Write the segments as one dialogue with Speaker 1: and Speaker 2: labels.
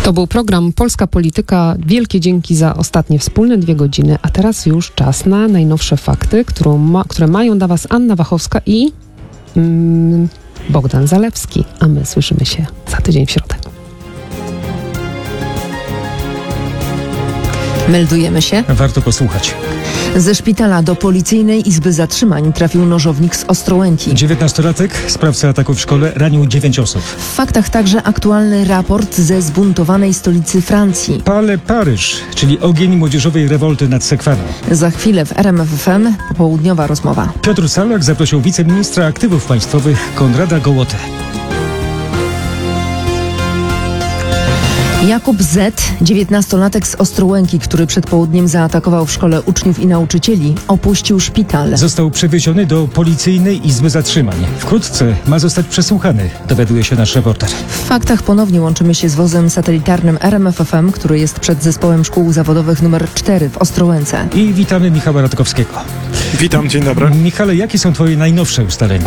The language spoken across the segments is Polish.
Speaker 1: To był program Polska Polityka. Wielkie dzięki za ostatnie wspólne 2 godziny, a teraz już czas na najnowsze fakty, które mają dla Was Anna Wachowska i Bogdan Zalewski, a my słyszymy się za tydzień w środę.
Speaker 2: Meldujemy się.
Speaker 3: Warto posłuchać.
Speaker 2: Ze szpitala do policyjnej izby zatrzymań trafił nożownik z Ostrołęki.
Speaker 3: 19-latek, sprawca ataku w szkole, ranił 9 osób.
Speaker 2: W faktach także aktualny raport ze zbuntowanej stolicy Francji.
Speaker 3: Pale Paryż, czyli ogień młodzieżowej rewolty nad Sekwaną.
Speaker 2: Za chwilę w RMF FM popołudniowa rozmowa.
Speaker 3: Piotr Salak zaprosił wiceministra aktywów państwowych Konrada Gołotę.
Speaker 2: Jakub Z., 19-latek z Ostrołęki, który przed południem zaatakował w szkole uczniów i nauczycieli, opuścił szpital.
Speaker 3: Został przewieziony do policyjnej izby zatrzymań. Wkrótce ma zostać przesłuchany, dowiaduje się nasz reporter.
Speaker 2: W faktach ponownie łączymy się z wozem satelitarnym RMF FM, który jest przed zespołem szkół zawodowych nr 4 w Ostrołęce.
Speaker 3: I witamy Michała Radkowskiego.
Speaker 4: Witam, dzień dobry.
Speaker 3: Michale, jakie są Twoje najnowsze ustalenia?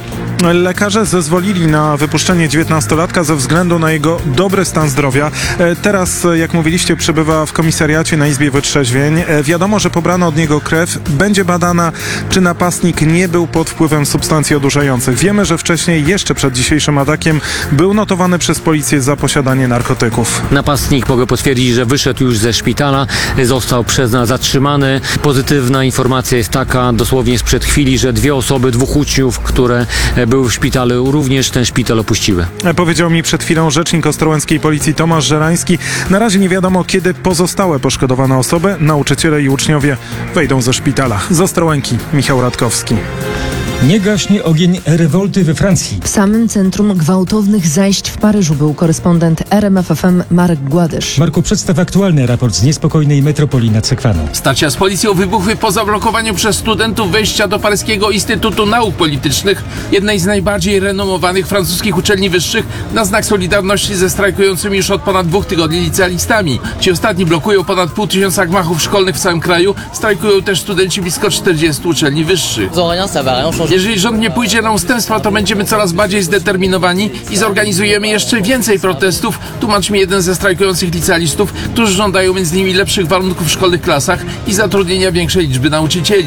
Speaker 4: Lekarze zezwolili na wypuszczenie 19-latka ze względu na jego dobry stan zdrowia. Teraz, jak mówiliście, przebywa w komisariacie na Izbie Wytrzeźwień. Wiadomo, że pobrano od niego krew. Będzie badana, czy napastnik nie był pod wpływem substancji odurzających. Wiemy, że wcześniej, jeszcze przed dzisiejszym atakiem, był notowany przez policję za posiadanie narkotyków.
Speaker 5: Napastnik, mogę potwierdzić, że wyszedł już ze szpitala, został przez nas zatrzymany. Pozytywna informacja jest taka, dosłownie sprzed chwili, że 2 osoby, 2 uczniów, które były w szpitalu, również ten szpital opuściły.
Speaker 4: Powiedział mi przed chwilą rzecznik ostrołęckiej policji Tomasz Żerański. Na razie nie wiadomo, kiedy pozostałe poszkodowane osoby, nauczyciele i uczniowie wejdą ze szpitala. Z Ostrołęki Michał Radkowski.
Speaker 3: Nie gaśnie ogień rewolty we Francji.
Speaker 2: W samym centrum gwałtownych zajść w Paryżu był korespondent RMF FM Marek Gładysz.
Speaker 3: Marku, przedstaw aktualny raport z niespokojnej metropolii nad Sekwaną.
Speaker 6: Starcia z policją wybuchły po zablokowaniu przez studentów wejścia do Paryskiego Instytutu Nauk Politycznych, jednej z najbardziej renomowanych francuskich uczelni wyższych, na znak solidarności ze strajkującymi już od ponad 2 tygodni licealistami. Ci ostatni blokują ponad 500 gmachów szkolnych w całym kraju, strajkują też studenci blisko 40 uczelni wyższych. Jeżeli rząd nie pójdzie na ustępstwa, to będziemy coraz bardziej zdeterminowani i zorganizujemy jeszcze więcej protestów, tłumaczy mi jeden ze strajkujących licealistów, którzy żądają między innymi lepszych warunków w szkolnych klasach i zatrudnienia większej liczby nauczycieli.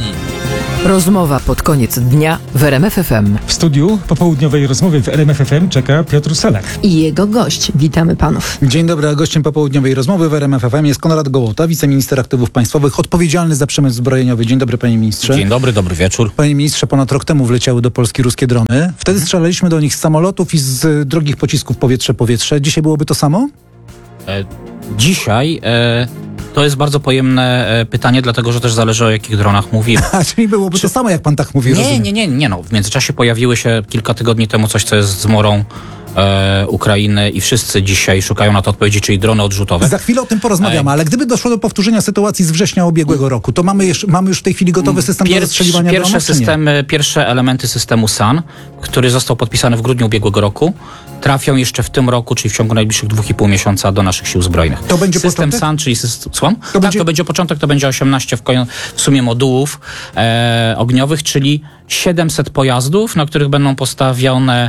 Speaker 7: Rozmowa pod koniec dnia w RMF FM.
Speaker 3: W studiu popołudniowej rozmowy w RMF FM czeka Piotr Salak.
Speaker 2: I jego gość. Witamy panów.
Speaker 8: Dzień dobry, a gościem popołudniowej rozmowy w RMF FM jest Konrad Gołota, wiceminister aktywów państwowych, odpowiedzialny za przemysł zbrojeniowy. Dzień dobry, panie ministrze.
Speaker 9: Dzień dobry, dobry wieczór.
Speaker 8: Panie ministrze, ponad rok temu wleciały do Polski ruskie drony. Wtedy strzelaliśmy do nich z samolotów i z drogich pocisków powietrze-powietrze. Dzisiaj byłoby to samo?
Speaker 9: Dzisiaj to jest bardzo pojemne pytanie, dlatego że też zależy, o jakich dronach mówimy.
Speaker 8: A czyli byłoby to samo, jak pan tak mówi, rozumiem.
Speaker 9: Nie. No, w międzyczasie pojawiły się kilka tygodni temu coś, co jest zmorą Ukrainy i wszyscy dzisiaj szukają na to odpowiedzi, czyli drony odrzutowe.
Speaker 8: Za chwilę o tym porozmawiamy, ale gdyby doszło do powtórzenia sytuacji z września ubiegłego roku, to mamy już w tej chwili gotowy system do zastrzeliwania dronów,
Speaker 9: Pierwsze elementy systemu SAN, który został podpisany w grudniu ubiegłego roku, trafią jeszcze w tym roku, czyli w ciągu najbliższych 2,5 miesiąca do naszych sił zbrojnych.
Speaker 8: To będzie
Speaker 9: system
Speaker 8: początek?
Speaker 9: SAN, czyli to będzie początek, to będzie 18 w sumie modułów ogniowych, czyli 700 pojazdów, na których będą postawione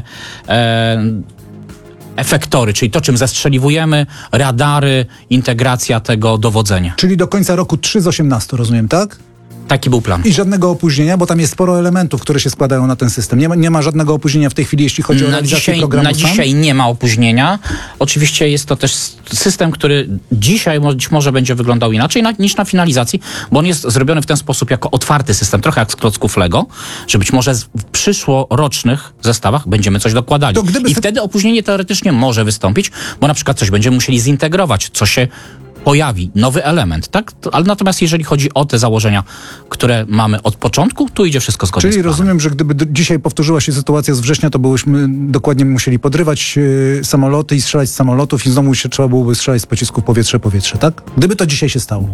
Speaker 9: efektory, czyli to, czym zestrzeliwujemy, radary, integracja tego dowodzenia.
Speaker 8: Czyli do końca roku 3 z 18, rozumiem, tak?
Speaker 9: Taki był plan.
Speaker 8: I żadnego opóźnienia, bo tam jest sporo elementów, które się składają na ten system. Nie ma żadnego opóźnienia w tej chwili, jeśli chodzi o realizację programu
Speaker 9: Na dzisiaj nie ma opóźnienia. Oczywiście jest to też system, który dzisiaj być może będzie wyglądał inaczej niż na finalizacji, bo on jest zrobiony w ten sposób jako otwarty system, trochę jak z klocków Lego, że być może w przyszłorocznych zestawach będziemy coś dokładali. I wtedy opóźnienie teoretycznie może wystąpić, bo na przykład coś będziemy musieli zintegrować, co się pojawi, nowy element, tak? Ale natomiast jeżeli chodzi o te założenia, które mamy od początku, tu idzie wszystko zgodnie z planem.
Speaker 8: Czyli rozumiem, że gdyby dzisiaj powtórzyła się sytuacja z września, to byśmy dokładnie musieli podrywać samoloty i strzelać z samolotów i znowu trzeba byłoby strzelać z pocisków powietrze-powietrze, tak? Gdyby to dzisiaj się stało.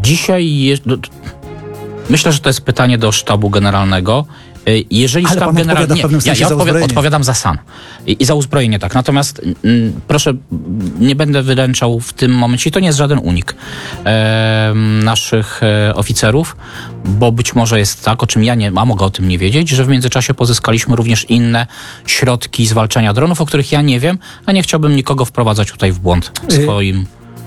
Speaker 9: Myślę, że to jest pytanie do sztabu generalnego. Jeżeli
Speaker 8: ale
Speaker 9: sztab generalny...
Speaker 8: Ja
Speaker 9: odpowiadam za SAN i za uzbrojenie, tak. Natomiast proszę, nie będę wyręczał w tym momencie, i to nie jest żaden unik naszych oficerów, bo być może jest tak, o czym ja mogę o tym nie wiedzieć, że w międzyczasie pozyskaliśmy również inne środki zwalczania dronów, o których ja nie wiem, a nie chciałbym nikogo wprowadzać tutaj w błąd swoim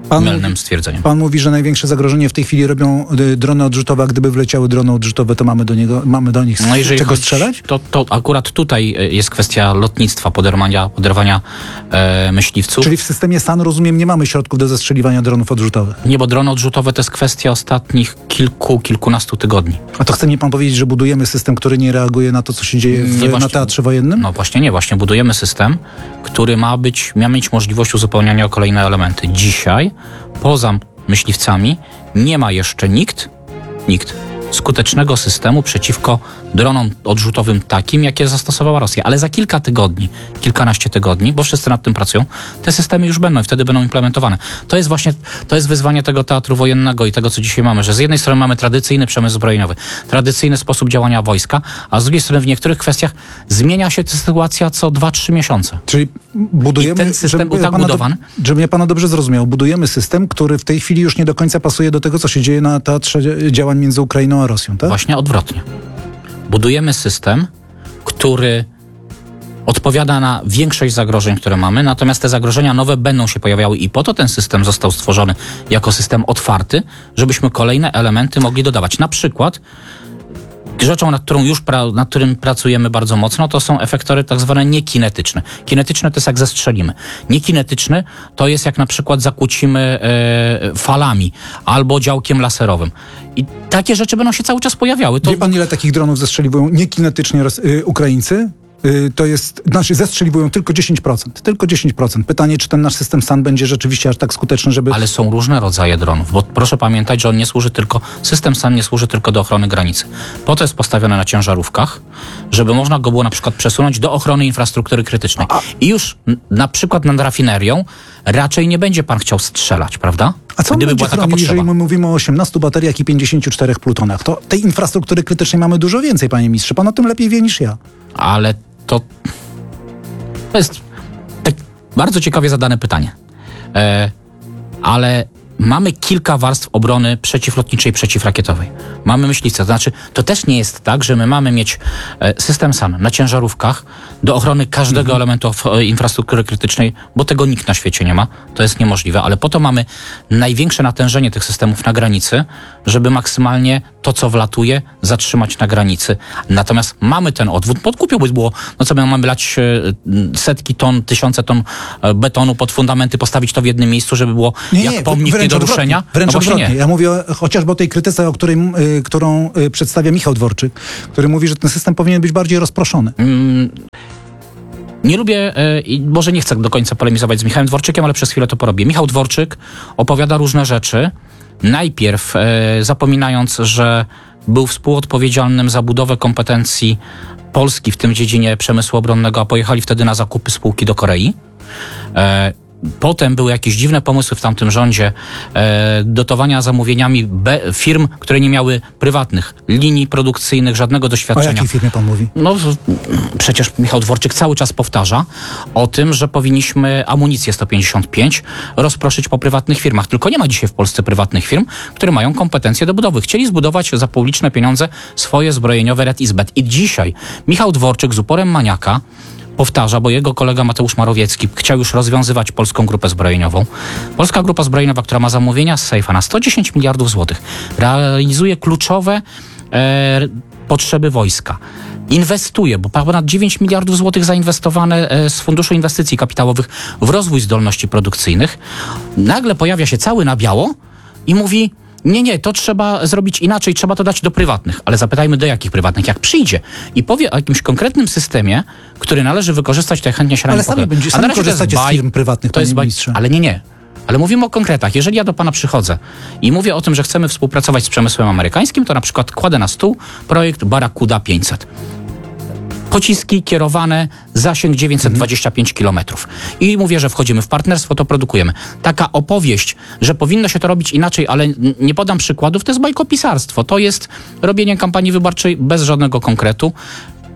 Speaker 9: mylnym stwierdzeniem.
Speaker 8: Pan mówi, że największe zagrożenie w tej chwili robią drony odrzutowe, a gdyby wleciały drony odrzutowe, to mamy do nich czego strzelać?
Speaker 9: To akurat tutaj jest kwestia lotnictwa, poderwania myśliwców.
Speaker 8: Czyli w systemie SAN, rozumiem, nie mamy środków do zastrzeliwania dronów odrzutowych.
Speaker 9: Nie, bo drony odrzutowe to jest kwestia ostatnich kilkunastu tygodni.
Speaker 8: A to chce mi pan powiedzieć, że budujemy system, który nie reaguje na to, co się dzieje na teatrze wojennym?
Speaker 9: No właśnie nie, właśnie budujemy system, który ma mieć możliwość uzupełniania o kolejne elementy. Dzisiaj, poza myśliwcami, nie ma jeszcze nikt skutecznego systemu przeciwko dronom odrzutowym takim, jakie zastosowała Rosja. Ale za kilkanaście tygodni, bo wszyscy nad tym pracują, te systemy już będą i wtedy będą implementowane. To jest wyzwanie tego teatru wojennego i tego, co dzisiaj mamy, że z jednej strony mamy tradycyjny przemysł zbrojeniowy, tradycyjny sposób działania wojska, a z drugiej strony w niektórych kwestiach zmienia się ta sytuacja co 2-3 miesiące.
Speaker 8: Czyli budujemy...
Speaker 9: I ten system był tak budowany?
Speaker 8: Żebym ja pana dobrze zrozumiał, budujemy system, który w tej chwili już nie do końca pasuje do tego, co się dzieje na teatrze działań między Ukrainą a Rosją, tak?
Speaker 9: Właśnie odwrotnie. Budujemy system, który odpowiada na większość zagrożeń, które mamy, natomiast te zagrożenia nowe będą się pojawiały i po to ten system został stworzony jako system otwarty, żebyśmy kolejne elementy mogli dodawać. Na przykład rzeczą, nad którym pracujemy bardzo mocno, to są efektory tak zwane niekinetyczne. Kinetyczne to jest jak zestrzelimy. Niekinetyczny to jest jak na przykład zakłócimy falami albo działkiem laserowym. I takie rzeczy będą się cały czas pojawiały.
Speaker 8: Wie pan, ile takich dronów zestrzeliwują niekinetycznie Ukraińcy? To jest, zestrzeliwują tylko 10%. Tylko 10%. Pytanie, czy ten nasz system SAN będzie rzeczywiście aż tak skuteczny, żeby...
Speaker 9: Ale są różne rodzaje dronów, bo proszę pamiętać, że system SAN nie służy tylko do ochrony granicy. Po to jest postawione na ciężarówkach, żeby można go było na przykład przesunąć do ochrony infrastruktury krytycznej. I już na przykład nad rafinerią raczej nie będzie pan chciał strzelać, prawda?
Speaker 8: A co
Speaker 9: gdyby
Speaker 8: będzie
Speaker 9: była taka
Speaker 8: chronić,
Speaker 9: potrzeba?
Speaker 8: jeżeli my mówimy o 18 bateriach i 54 plutonach? To tej infrastruktury krytycznej mamy dużo więcej, panie ministrze. Pan o tym lepiej wie niż ja.
Speaker 9: Ale to jest tak bardzo ciekawie zadane pytanie. Ale mamy kilka warstw obrony przeciwlotniczej, przeciwrakietowej. Mamy myśliwce. To znaczy, to też nie jest tak, że my mamy mieć system SAN na ciężarówkach do ochrony każdego elementu infrastruktury krytycznej, bo tego nikt na świecie nie ma. To jest niemożliwe, ale po to mamy największe natężenie tych systemów na granicy, żeby maksymalnie to, co wlatuje, zatrzymać na granicy. Natomiast mamy ten odwód. Podkupiłby było, mamy lać setki ton, tysiące ton betonu pod fundamenty, postawić to w jednym miejscu, żeby było jak pomnik nie do ruszenia.
Speaker 8: Wręcz odwrotnie. Ja mówię chociażby o tej krytyce, którą przedstawia Michał Dworczyk, który mówi, że ten system powinien być bardziej rozproszony.
Speaker 9: Nie lubię i może nie chcę do końca polemizować z Michałem Dworczykiem, ale przez chwilę to porobię. Michał Dworczyk opowiada różne rzeczy. Najpierw zapominając, że był współodpowiedzialnym za budowę kompetencji Polski w tym dziedzinie przemysłu obronnego, a pojechali wtedy na zakupy spółki do Korei. Potem były jakieś dziwne pomysły w tamtym rządzie dotowania zamówieniami firm, które nie miały prywatnych linii produkcyjnych, żadnego doświadczenia.
Speaker 8: O jakiej firmie pan mówi?
Speaker 9: No przecież Michał Dworczyk cały czas powtarza o tym, że powinniśmy amunicję 155 rozproszyć po prywatnych firmach. Tylko nie ma dzisiaj w Polsce prywatnych firm, które mają kompetencje do budowy. Chcieli zbudować za publiczne pieniądze swoje zbrojeniowe Red Isbet. I dzisiaj Michał Dworczyk z uporem maniaka powtarza, bo jego kolega Mateusz Morawiecki chciał już rozwiązywać Polską Grupę Zbrojeniową. Polska Grupa Zbrojeniowa, która ma zamówienia z Sejfa na 110 miliardów złotych, realizuje kluczowe potrzeby wojska. Inwestuje, bo ponad 9 miliardów złotych zainwestowane z Funduszu Inwestycji Kapitałowych w rozwój zdolności produkcyjnych. Nagle pojawia się cały na biało i mówi: nie, to trzeba zrobić inaczej, trzeba to dać do prywatnych. Ale zapytajmy, do jakich prywatnych? Jak przyjdzie i powie o jakimś konkretnym systemie, który należy wykorzystać, to ja chętnie się
Speaker 8: ale sami korzystacie z firm prywatnych, panie ministrze.
Speaker 9: Ale nie. Ale mówimy o konkretach. Jeżeli ja do pana przychodzę i mówię o tym, że chcemy współpracować z przemysłem amerykańskim, to na przykład kładę na stół projekt Barracuda 500. Pociski kierowane, zasięg 925 km. I mówię, że wchodzimy w partnerstwo, to produkujemy. Taka opowieść, że powinno się to robić inaczej, ale nie podam przykładów, to jest bajkopisarstwo. To jest robienie kampanii wyborczej bez żadnego konkretu.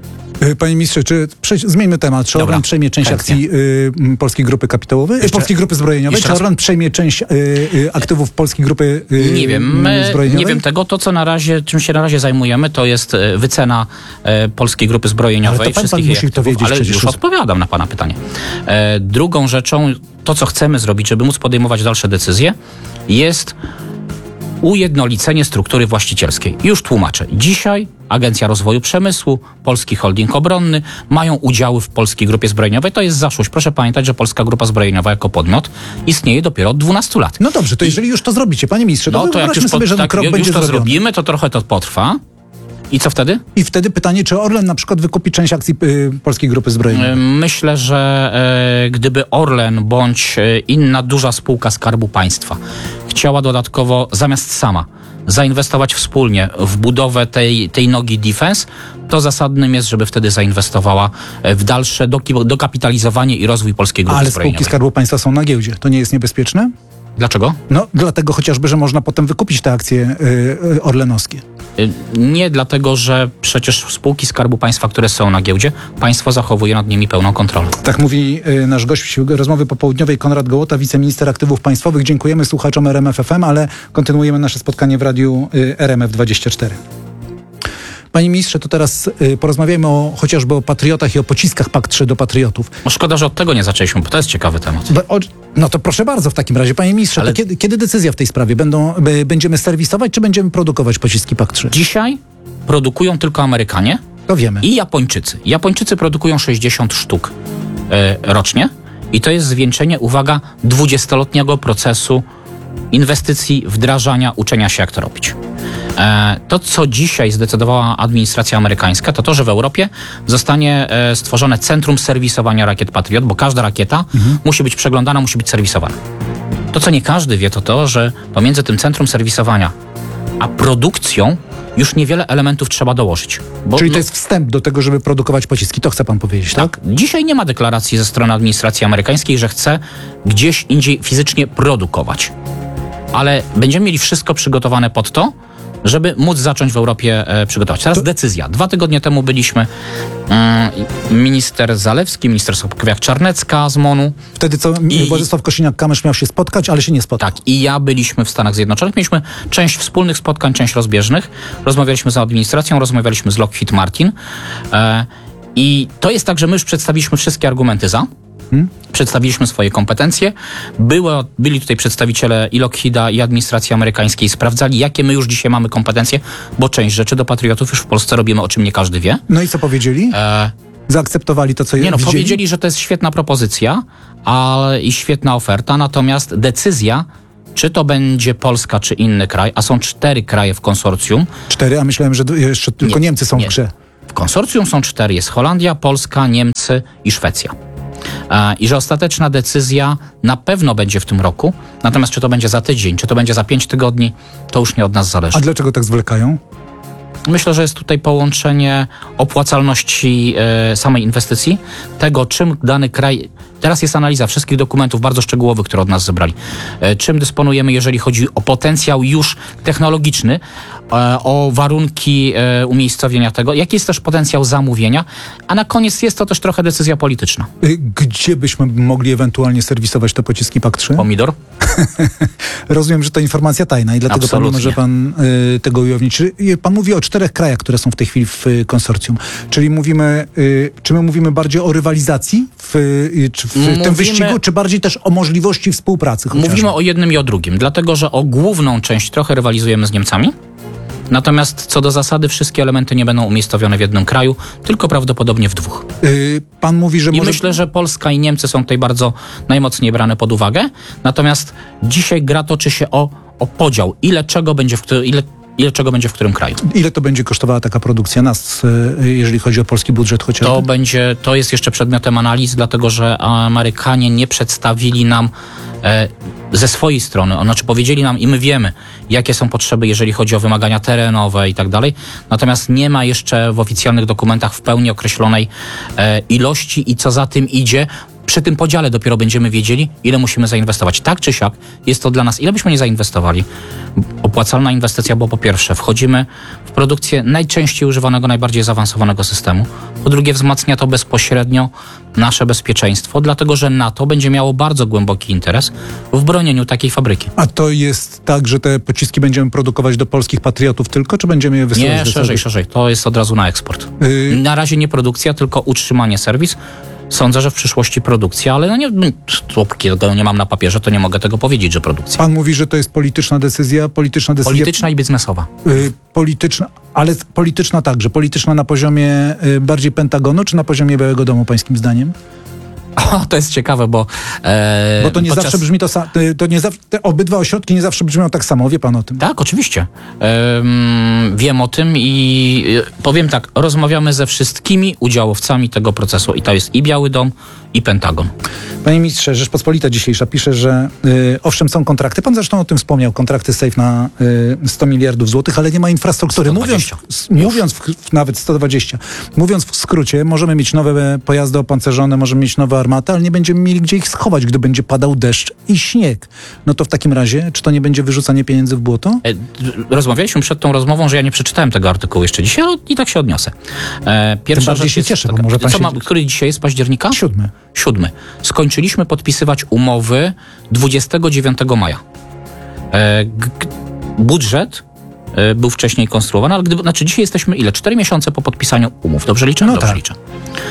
Speaker 8: Panie ministrze, zmieńmy temat. Czy
Speaker 9: Dobra,
Speaker 8: Orlen przejmie część
Speaker 9: chętnie.
Speaker 8: akcji Polskiej Grupy Kapitałowej? Polskiej Grupy Zbrojeniowej?
Speaker 9: jeszcze
Speaker 8: Czy
Speaker 9: raz.
Speaker 8: Orlen przejmie część aktywów Polskiej Grupy
Speaker 9: Nie wiem,
Speaker 8: Zbrojeniowej?
Speaker 9: nie wiem tego. To, czym się na razie zajmujemy, to jest wycena Polskiej Grupy Zbrojeniowej.
Speaker 8: Ale to pan
Speaker 9: wszystkich
Speaker 8: musi
Speaker 9: jej
Speaker 8: to
Speaker 9: aktywów,
Speaker 8: wiedzieć
Speaker 9: ale
Speaker 8: przecież.
Speaker 9: już odpowiadam na pana pytanie. Drugą rzeczą, to co chcemy zrobić, żeby móc podejmować dalsze decyzje, jest ujednolicenie struktury właścicielskiej. Już tłumaczę. Dzisiaj Agencja Rozwoju Przemysłu, Polski Holding Obronny mają udziały w Polskiej Grupie Zbrojeniowej. To jest zaszłość. Proszę pamiętać, że Polska Grupa Zbrojeniowa jako podmiot istnieje dopiero od 12 lat.
Speaker 8: No dobrze, to jeżeli już to zrobicie, panie ministrze,
Speaker 9: No to jak
Speaker 8: wyobraźmy
Speaker 9: już,
Speaker 8: sobie, że ten krok
Speaker 9: już
Speaker 8: będzie
Speaker 9: to
Speaker 8: zrobiony.
Speaker 9: zrobimy, to trochę to potrwa. I co wtedy?
Speaker 8: I wtedy pytanie, czy Orlen na przykład wykupi część akcji Polskiej Grupy Zbrojeniowej?
Speaker 9: Myślę, że gdyby Orlen bądź inna duża spółka Skarbu Państwa chciała dodatkowo, zamiast sama, zainwestować wspólnie w budowę tej nogi defense, to zasadnym jest, żeby wtedy zainwestowała w dalsze dokapitalizowanie i rozwój Polskiej Grupy
Speaker 8: Ale
Speaker 9: Zbrojeniowej.
Speaker 8: spółki Skarbu Państwa są na giełdzie. To nie jest niebezpieczne?
Speaker 9: Dlaczego?
Speaker 8: No, dlatego chociażby, że można potem wykupić te akcje orlenowskie.
Speaker 9: Nie dlatego, że przecież spółki Skarbu Państwa, które są na giełdzie, państwo zachowuje nad nimi pełną kontrolę.
Speaker 8: Tak mówi nasz gość rozmowy popołudniowej, Konrad Gołota, wiceminister aktywów państwowych. Dziękujemy słuchaczom RMF FM, ale kontynuujemy nasze spotkanie w radiu RMF24. Panie ministrze, to teraz porozmawiajmy chociażby o patriotach i o pociskach PAK-3 do patriotów.
Speaker 9: No szkoda, że od tego nie zaczęliśmy, bo to jest ciekawy temat.
Speaker 8: No to proszę bardzo w takim razie. Panie ministrze,
Speaker 9: Ale-
Speaker 8: to kiedy decyzja w tej sprawie? Będziemy serwisować, czy będziemy produkować pociski PAK-3?
Speaker 9: Dzisiaj produkują tylko Amerykanie
Speaker 8: To wiemy.
Speaker 9: i Japończycy. Japończycy produkują 60 sztuk rocznie i to jest zwieńczenie, uwaga, 20-letniego procesu inwestycji, wdrażania, uczenia się, jak to robić. To, co dzisiaj zdecydowała administracja amerykańska, to to, że w Europie zostanie stworzone centrum serwisowania rakiet Patriot, bo każda rakieta musi być przeglądana, musi być serwisowana. To, co nie każdy wie, to to, że pomiędzy tym centrum serwisowania a produkcją już niewiele elementów trzeba dołożyć. Bo,
Speaker 8: Czyli to jest wstęp do tego, żeby produkować pociski. To chce pan powiedzieć, tak?
Speaker 9: Dzisiaj nie ma deklaracji ze strony administracji amerykańskiej, że chce gdzieś indziej fizycznie produkować. Ale będziemy mieli wszystko przygotowane pod to, żeby móc zacząć w Europie przygotować. Teraz decyzja. 2 tygodnie temu byliśmy minister Zalewski, minister Sobokowiak-Czarnecka z MON-u.
Speaker 8: Wtedy co Władysław Kosiniak-Kamysz miał się spotkać, ale się nie spotkał.
Speaker 9: Tak, i ja byliśmy w Stanach Zjednoczonych. Mieliśmy część wspólnych spotkań, część rozbieżnych. Rozmawialiśmy z administracją, rozmawialiśmy z Lockheed Martin. I to jest tak, że my już przedstawiliśmy wszystkie argumenty za. Przedstawiliśmy swoje kompetencje. Byli tutaj przedstawiciele i Lockheeda, i administracji amerykańskiej. Sprawdzali, jakie my już dzisiaj mamy kompetencje, bo część rzeczy do patriotów już w Polsce robimy, o czym nie każdy wie.
Speaker 8: No i co powiedzieli? Zaakceptowali to, co
Speaker 9: Nie no,
Speaker 8: widzieli?
Speaker 9: powiedzieli, że to jest świetna propozycja i świetna oferta, natomiast decyzja, czy to będzie Polska, czy inny kraj, a są 4 kraje w konsorcjum.
Speaker 8: 4, a myślałem, że jeszcze tylko
Speaker 9: Nie,
Speaker 8: Niemcy są
Speaker 9: nie.
Speaker 8: w grze.
Speaker 9: W konsorcjum są 4. Jest Holandia, Polska, Niemcy i Szwecja. I że ostateczna decyzja na pewno będzie w tym roku, natomiast czy to będzie za tydzień, czy to będzie za 5 tygodni, to już nie od nas zależy.
Speaker 8: A dlaczego tak zwlekają?
Speaker 9: Myślę, że jest tutaj połączenie opłacalności samej inwestycji, tego czym dany kraj... Teraz jest analiza wszystkich dokumentów bardzo szczegółowych, które od nas zebrali. Czym dysponujemy, jeżeli chodzi o potencjał już technologiczny, o warunki umiejscowienia tego, jaki jest też potencjał zamówienia, a na koniec jest to też trochę decyzja polityczna.
Speaker 8: Gdzie byśmy mogli ewentualnie serwisować te pociski PAK-3?
Speaker 9: Pomidor?
Speaker 8: Rozumiem, że to informacja tajna i dlatego pan nie
Speaker 9: Absolutnie.
Speaker 8: może pan tego ujawnić. Pan mówi o 4 krajach, które są w tej chwili w konsorcjum. Czyli czy my mówimy bardziej o rywalizacji w tym wyścigu, czy bardziej też o możliwości współpracy? Chociażby?
Speaker 9: Mówimy o jednym i o drugim, dlatego że o główną część trochę rywalizujemy z Niemcami. Natomiast co do zasady wszystkie elementy nie będą umiejscowione w jednym kraju, tylko prawdopodobnie w 2.
Speaker 8: Pan mówi, że
Speaker 9: I
Speaker 8: może...
Speaker 9: myślę, że Polska i Niemcy są tutaj bardzo najmocniej brane pod uwagę. Natomiast dzisiaj gra toczy się o podział. Ile czego będzie w którym kraju.
Speaker 8: Ile to będzie kosztowała taka produkcja nas, jeżeli chodzi o polski budżet chociażby?
Speaker 9: To jest jeszcze przedmiotem analiz, dlatego że Amerykanie nie przedstawili nam ze swojej strony, znaczy powiedzieli nam i my wiemy, jakie są potrzeby, jeżeli chodzi o wymagania terenowe i tak dalej, natomiast nie ma jeszcze w oficjalnych dokumentach w pełni określonej ilości i co za tym idzie, przy tym podziale dopiero będziemy wiedzieli, ile musimy zainwestować. Tak czy siak jest to dla nas, ile byśmy nie zainwestowali, opłacalna inwestycja, bo po pierwsze wchodzimy w produkcję najczęściej używanego, najbardziej zaawansowanego systemu. Po drugie wzmacnia to bezpośrednio nasze bezpieczeństwo, dlatego że NATO będzie miało bardzo głęboki interes w bronieniu takiej fabryki.
Speaker 8: A to jest tak, że te pociski będziemy produkować do polskich patriotów tylko, czy będziemy je wysyłać
Speaker 9: Nie,
Speaker 8: do
Speaker 9: szerzej. To jest od razu na eksport. Na razie nie produkcja, tylko utrzymanie, serwis. Sądzę, że w przyszłości produkcja, ale dopóki tego nie mam na papierze, to nie mogę tego powiedzieć, że produkcja.
Speaker 8: Pan mówi, że to jest polityczna decyzja.
Speaker 9: Polityczna i biznesowa.
Speaker 8: Polityczna, ale polityczna także. Polityczna na poziomie bardziej Pentagonu, czy na poziomie Białego Domu, pańskim zdaniem?
Speaker 9: O, to jest ciekawe, bo
Speaker 8: to nie zawsze brzmi te obydwa ośrodki nie zawsze brzmią tak samo, wie pan o tym?
Speaker 9: Tak, oczywiście. Wiem o tym i powiem tak, rozmawiamy ze wszystkimi udziałowcami tego procesu i to jest i Biały Dom, i Pentagon.
Speaker 8: Panie ministrze, Rzeczpospolita dzisiejsza pisze, że owszem, są kontrakty, pan zresztą o tym wspomniał, kontrakty SAFE na 100 miliardów złotych, ale nie ma infrastruktury.
Speaker 9: 120.
Speaker 8: Mówiąc nawet 120. Mówiąc w skrócie, możemy mieć nowe pojazdy opancerzone, możemy mieć nowe armaty, ale nie będziemy mieli gdzie ich schować, gdy będzie padał deszcz i śnieg. No to w takim razie, czy to nie będzie wyrzucanie pieniędzy w błoto?
Speaker 9: Rozmawialiśmy przed tą rozmową, że ja nie przeczytałem tego artykułu jeszcze dzisiaj, ale i tak się odniosę. Pierwsza rzecz
Speaker 8: się cieszę, bo może pan
Speaker 9: który dzisiaj jest, października? 7. Skończyliśmy podpisywać umowy 29 maja. Budżet był wcześniej konstruowany, ale dzisiaj jesteśmy 4 miesiące po podpisaniu umów. Dobrze liczę?
Speaker 8: No
Speaker 9: Dobrze
Speaker 8: tak.
Speaker 9: liczę.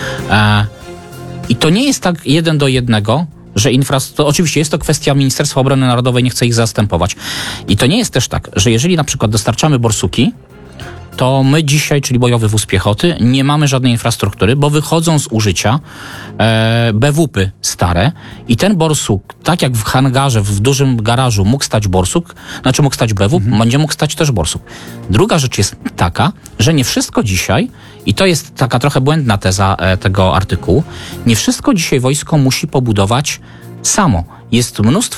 Speaker 9: I to nie jest tak 1 do 1, że to oczywiście jest to kwestia Ministerstwa Obrony Narodowej, nie chcę ich zastępować. I to nie jest też tak, że jeżeli na przykład dostarczamy borsuki, to my dzisiaj, czyli bojowy wóz piechoty, nie mamy żadnej infrastruktury, bo wychodzą z użycia BWP-y stare i ten borsuk, tak jak w hangarze, w dużym garażu mógł stać borsuk, mógł stać BWP, będzie mógł stać też borsuk. Druga rzecz jest taka, że nie wszystko dzisiaj, i to jest taka trochę błędna teza tego artykułu, nie wszystko dzisiaj wojsko musi pobudować samo. Jest mnóstwo